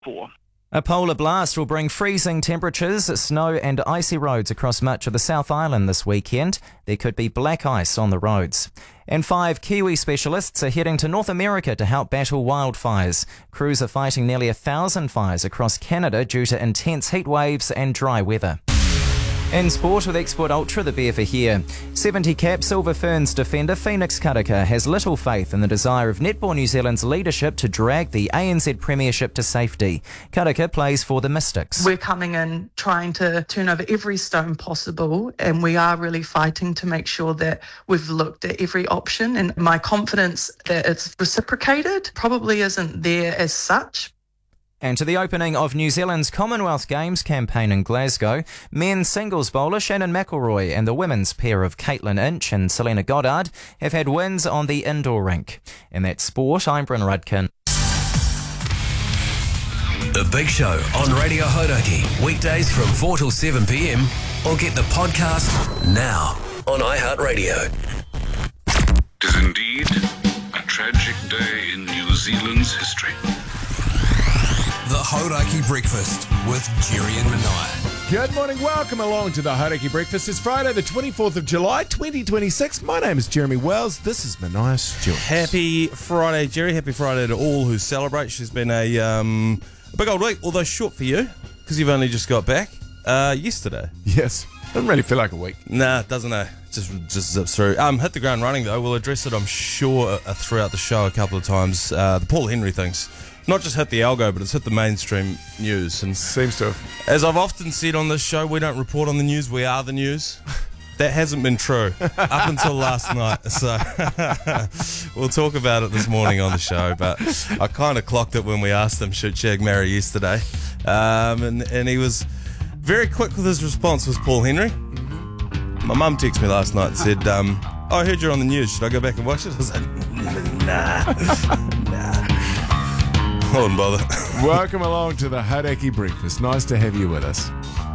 4. A polar blast will bring freezing temperatures, snow and icy roads across much of the South Island this weekend. There could be black ice on the roads. And 5 Kiwi specialists are heading to North America to help battle wildfires. Crews are fighting nearly 1,000 fires across Canada due to intense heat waves and dry weather. In sport with Export Ultra, the beer for here. 70 cap Silver Ferns defender Phoenix Karaka has little faith in the desire of Netball New Zealand's leadership to drag the ANZ Premiership to safety. Karaka plays for the Mystics. We're coming in trying to turn over every stone possible, and we are really fighting to make sure that we've looked at every option, and my confidence that it's reciprocated probably isn't there as such. And to the opening of New Zealand's Commonwealth Games campaign in Glasgow, men's singles bowler Shannon McElroy and the women's pair of Caitlin Inch and Selena Goddard have had wins on the indoor rink. In that sport, I'm Bryn Rudkin. The Big Show on Radio Hauraki, weekdays from 4 till 7 p.m, or get the podcast now on iHeartRadio. It is indeed a tragic day in New Zealand's history. The Hauraki Breakfast with Jerry and Manai. Good morning, welcome along to the Hauraki Breakfast. It's Friday the 24th of July 2026. My name is Jeremy Wells, this is Manai Stewart. Happy Friday, Jerry. Happy Friday to all who celebrate. She's been a big old week, although short for you, because you've only just got back yesterday. Yes, doesn't really feel like a week. Nah, doesn't it? Just zips through. Hit the ground running though. We'll address it, I'm sure, throughout the show a couple of times. The Paul Henry thing's not just hit the algo, but it's hit the mainstream news. And seems to have. As I've often said on this show, we don't report on the news, we are the news. That hasn't been true up until last night. So we'll talk about it this morning on the show. But I kind of clocked it when we asked him, should Shag marry yesterday? And he was very quick with his response, was Paul Henry. My mum texted me last night and said, I heard you're on the news. Should I go back and watch it? I was like, nah. I wouldn't bother. Welcome along to the Hauraki Breakfast. Nice to have you with us.